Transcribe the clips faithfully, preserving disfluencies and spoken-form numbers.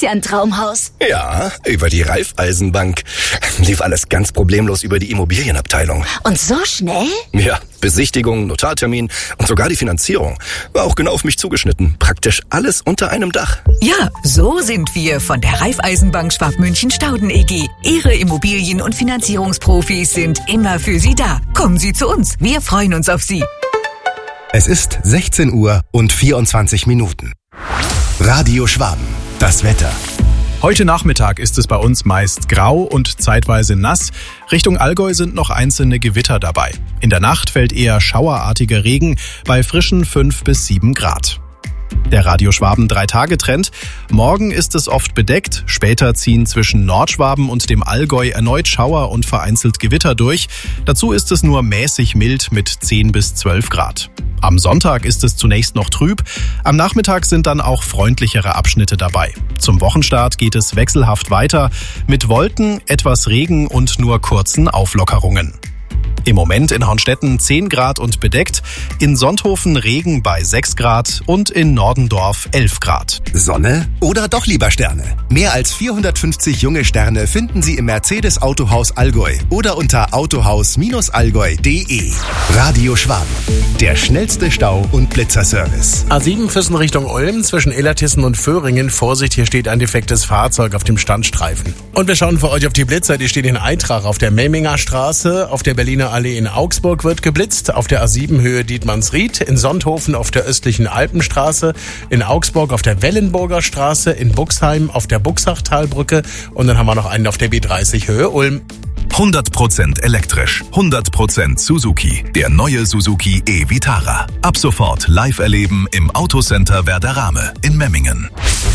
ja ein Traumhaus. Ja, über die Raiffeisenbank. Lief alles ganz problemlos über die Immobilienabteilung. Und so schnell? Ja, Besichtigung, Notartermin und sogar die Finanzierung. War auch genau auf mich zugeschnitten. Praktisch alles unter einem Dach. Ja, so sind wir von der Raiffeisenbank Schwabmünchen-Stauden E G. Ihre Immobilien- und Finanzierungsprofis sind immer für Sie da. Kommen Sie zu uns. Wir freuen uns auf Sie. Es ist sechzehn Uhr und vierundzwanzig Minuten. Radio Schwaben. Das Wetter. Heute Nachmittag ist es bei uns meist grau und zeitweise nass. Richtung Allgäu sind noch einzelne Gewitter dabei. In der Nacht fällt eher schauerartiger Regen bei frischen fünf bis sieben Grad. Der Radio Schwaben drei-Tage-Trend. Morgen ist es oft bedeckt, später ziehen zwischen Nordschwaben und dem Allgäu erneut Schauer und vereinzelt Gewitter durch. Dazu ist es nur mäßig mild mit zehn bis zwölf Grad. Am Sonntag ist es zunächst noch trüb, am Nachmittag sind dann auch freundlichere Abschnitte dabei. Zum Wochenstart geht es wechselhaft weiter, mit Wolken, etwas Regen und nur kurzen Auflockerungen. Im Moment in Hornstetten zehn Grad und bedeckt, in Sonthofen Regen bei sechs Grad und in Nordendorf elf Grad. Sonne oder doch lieber Sterne? Mehr als vierhundertfünfzig junge Sterne finden Sie im Mercedes Autohaus Allgäu oder unter autohaus allgäu punkt de. Radio Schwaben, der schnellste Stau- und Blitzerservice. A sieben Füssen Richtung Ulm zwischen Illertissen und Föhringen. Vorsicht, hier steht ein defektes Fahrzeug auf dem Standstreifen. Und wir schauen für euch auf die Blitzer. Die stehen in Eintrach auf der Memminger Straße, auf der Berliner Allee in Augsburg wird geblitzt, auf der A sieben Höhe Dietmannsried, in Sonthofen auf der östlichen Alpenstraße, in Augsburg auf der Wellenburger Straße, in Buxheim auf der Buxachtalbrücke und dann haben wir noch einen auf der B dreißig Höhe Ulm. hundert Prozent elektrisch, hundert Prozent Suzuki. Der neue Suzuki e-Vitara. Ab sofort live erleben im Autocenter Werderame in Memmingen.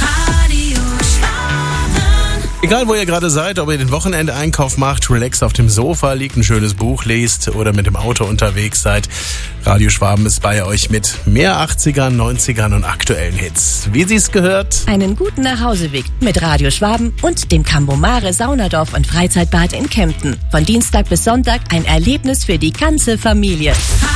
Egal, wo ihr gerade seid, ob ihr den Wochenendeinkauf macht, relax auf dem Sofa liegt, ein schönes Buch lest oder mit dem Auto unterwegs seid, Radio Schwaben ist bei euch mit mehr achtzigern, neunzigern und aktuellen Hits. Wie sie's gehört? Einen guten Nachhauseweg mit Radio Schwaben und dem Cambomare Saunadorf und Freizeitbad in Kempten. Von Dienstag bis Sonntag ein Erlebnis für die ganze Familie.